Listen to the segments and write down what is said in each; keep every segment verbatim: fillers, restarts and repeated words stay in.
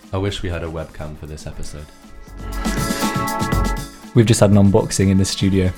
I wish we had a webcam for this episode. We've just had an unboxing in the studio.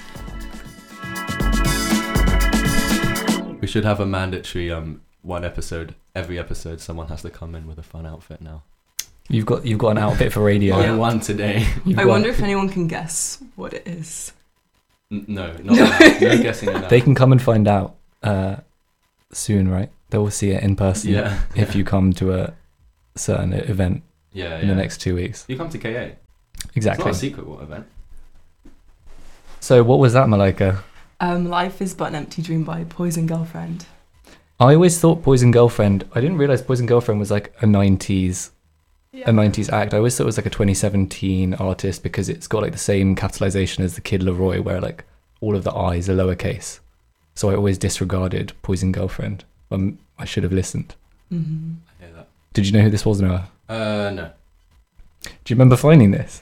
We should have a mandatory um one episode. Every episode, someone has to come in with a fun outfit now. You've got you've got an outfit for radio. Yeah. One today. You've I got- wonder if anyone can guess what it is. N- no, not that. No guessing on that. They can come and find out uh, soon, right? They will see it in person Yeah. if you come to a certain event Yeah, in yeah. the next two weeks. You come to K A. Exactly. It's not a secret what event. So what was that, Malika? Um, Life is But an Empty Dream by Poison Girlfriend. I always thought Poison Girlfriend. I didn't realize Poison Girlfriend was like a nineties Yeah. a nineties act. I always thought it was like a twenty seventeen artist because it's got like the same capitalization as the Kid Laroi, where like all of the I's are lowercase. So I always disregarded Poison Girlfriend. Um, I should have listened. Mm-hmm. I hear that. Did you know who this was, Noah? Uh, no. Do you remember finding this?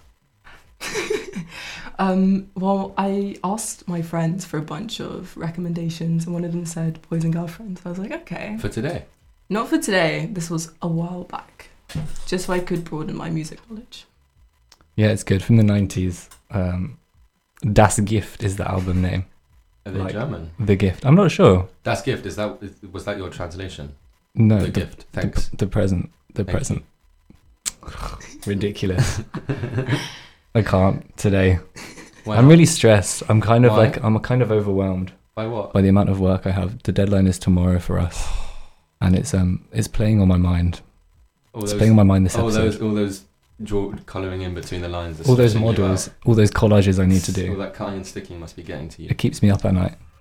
Um, well, I asked my friends for a bunch of recommendations, and one of them said Poison Girlfriend. So I was like, okay. For today. Not for today. This was a while back, just so I could broaden my music knowledge. Yeah, it's good. From the nineties. Um, Das Gift is the album name. Are they Like- German? The Gift. I'm not sure. Das Gift. Is that is, was that your translation? No, the, the, gift. Thanks. the, the present. The Thank present. Ridiculous. I can't today. Why I'm not? really stressed. I'm kind of Why? like I'm kind of overwhelmed By what? by the amount of work I have. The deadline is tomorrow for us, and it's um it's playing on my mind. All It's those, playing on my mind this all episode. those, all those draw, colouring in between the lines. that's all those stressing you models, out. all those collages I need to All do. that cutting and sticking must be getting to you. It keeps me up at night.